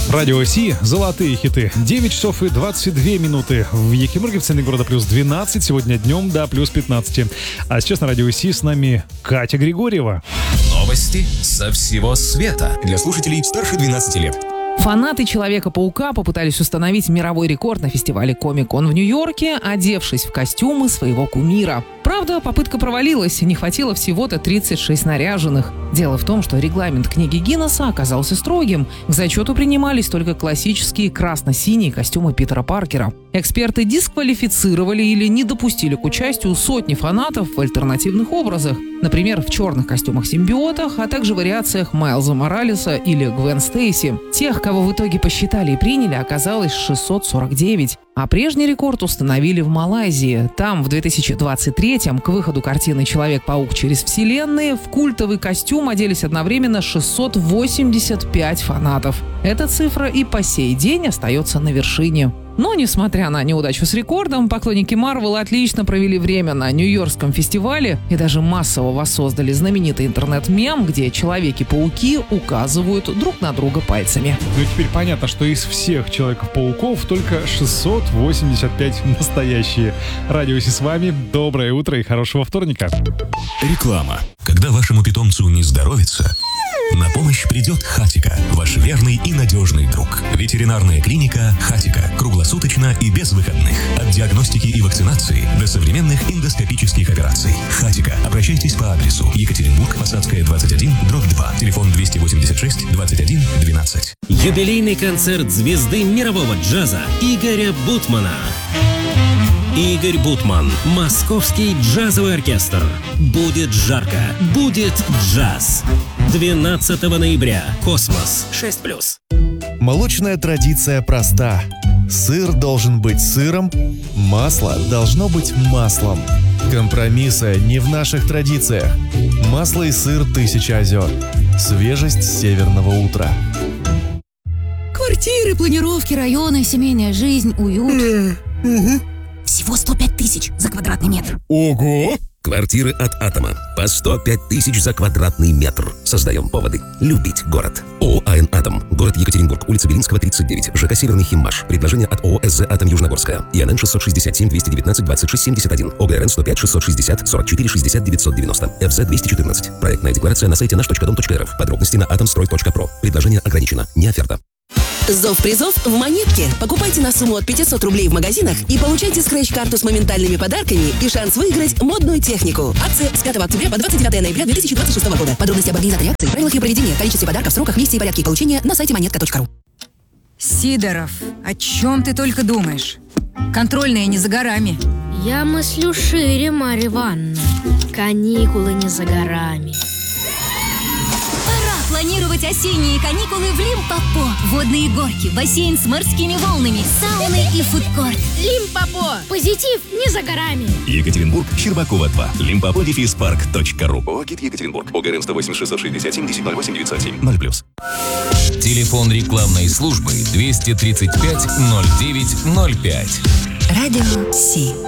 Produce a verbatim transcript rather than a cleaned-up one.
Радио Си, золотые хиты. девять часов и двадцать две минуты. В Екатеринбурге, в центре города, плюс двенадцать. Сегодня днем до плюс пятнадцать. А сейчас на Радио Си с нами Катя Григорьева. Новости со всего света для слушателей старше двенадцати лет. Фанаты Человека-паука попытались установить мировой рекорд на фестивале Комик-кон в Нью-Йорке, одевшись в костюмы своего кумира. Правда, попытка провалилась, не хватило всего-то тридцать шесть наряженных. Дело в том, что регламент книги Гиннесса оказался строгим. К зачету принимались только классические красно-синие костюмы Питера Паркера. Эксперты дисквалифицировали или не допустили к участию сотни фанатов в альтернативных образах. Например, в черных костюмах-симбиотах, а также вариациях Майлза Моралеса или Гвен Стейси. Тех, кого в итоге посчитали и приняли, оказалось шестьсот сорок девять. А прежний рекорд установили в Малайзии. Там в две тысячи двадцать третьем к выходу картины «Человек-паук через вселенные» в культовый костюм оделись одновременно шестьсот восемьдесят пять фанатов. Эта цифра и по сей день остается на вершине. Но, несмотря на неудачу с рекордом, поклонники Марвела отлично провели время на Нью-Йоркском фестивале и даже массово воссоздали знаменитый интернет-мем, где Человеки-пауки указывают друг на друга пальцами. Ну и теперь понятно, что из всех Человеков-пауков только шестьсот восемьдесят пять настоящие. Радио Си с вами. Доброе утро и хорошего вторника. Реклама. Когда вашему питомцу не здоровится, на помощь придет Хатико, ваш верный и надежный друг. Ветеринарная клиника Хатико. Круглосуточно и без выходных. От диагностики и вакцинации до современных эндоскопических операций. Хатико. Обращайтесь по адресу Екатеринбург, Посадская, двадцать один, дробь два. Телефон двести восемьдесят шесть двадцать один двенадцать. Юбилейный концерт звезды мирового джаза Игоря Бутмана. Игорь Бутман. Московский джазовый оркестр. Будет жарко. Будет джаз. двенадцатого ноября. Космос. шесть плюс. Молочная традиция проста. Сыр должен быть сыром, масло должно быть маслом. Компромиссы не в наших традициях. Масло и сыр «Тысяча озер». Свежесть северного утра. Квартиры, планировки, районы, семейная жизнь, уют. Всего сто пять тысяч за квадратный метр. Ого! Квартиры от Атома. По сто пять тысяч за квадратный метр. Создаем поводы любить город. ООО «АН Атом». Город Екатеринбург. Улица Белинского, тридцать девять. ЖК «Северный Химмаш». Предложение от ООО «СЗ Атом Южногорская». ИНН шестьсот шестьдесят семь двести девятнадцать двадцать шесть семьдесят один. ОГРН сто пять шестьсот шестьдесят сорок четыре шестьдесят девятьсот девяносто. ФЗ двести четырнадцать. Проектная декларация на сайте наш точка дом точка рф. Подробности на атомстрой точка про. Предложение ограничено. Не оферта. Зов призов в Монетке. Покупайте на сумму от пятисот рублей в магазинах и получайте скретч-карту с моментальными подарками и шанс выиграть модную технику. Акция с пятого октября по двадцать девятое ноября две тысячи двадцать шестого года. Подробности об организаторе акции, правилах ее проведения, количестве подарков, сроках, месте и порядке получения на сайте монетка точка ру. Сидоров, о чем ты только думаешь? Контрольные не за горами. Я мыслю шире, Марья Ивановна. Каникулы не за горами. Планировать осенние каникулы в Лимпопо. Водные горки, бассейн с морскими волнами, сауны и фудкорт. Лимпопо. Позитив не за горами. Екатеринбург, Щербакова два. Лимпопо дефис парк точка ру. ООО «ГИД Екатеринбург». ОГРН сто восемь шестьсот шестьдесят семь десять ноль восемь девятьсот семь. ноль плюс. Телефон рекламной службы двести тридцать пять ноль девять ноль пять. Радио Си.